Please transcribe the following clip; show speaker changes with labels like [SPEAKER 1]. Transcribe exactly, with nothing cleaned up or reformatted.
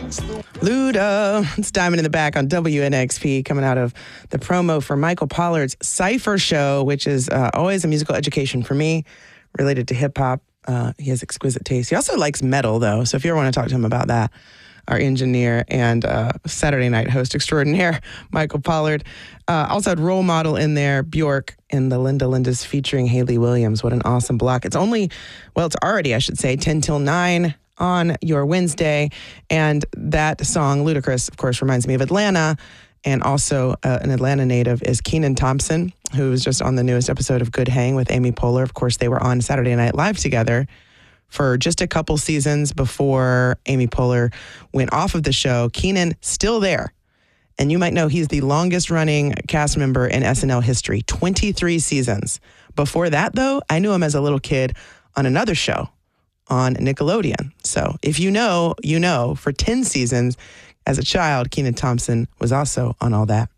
[SPEAKER 1] Luda, it's Diamond in the Back on W N X P, coming out of the promo for Michael Pollard's Cypher Show, which is uh, always a musical education for me, related to hip-hop. Uh, he has exquisite taste. He also likes metal, though, so if you ever want to talk to him about that, our engineer and uh, Saturday night host extraordinaire, Michael Pollard. Uh, also had Role Model in there, Bjork, and the Linda Lindas featuring Haley Williams. What an awesome block. It's only, well, it's already, I should say, ten till nine on your Wednesday. And that song, Ludacris, of course, reminds me of Atlanta. And also uh, an Atlanta native is Kenan Thompson, who was just on the newest episode of Good Hang with Amy Poehler. Of course, they were on Saturday Night Live together for just a couple seasons before Amy Poehler went off of the show. Kenan still there. And you might know he's the longest running cast member in S N L history, twenty-three seasons. Before that, though, I knew him as a little kid on another show on Nickelodeon. So if you know, you know, for ten seasons as a child, Kenan Thompson was also on all that.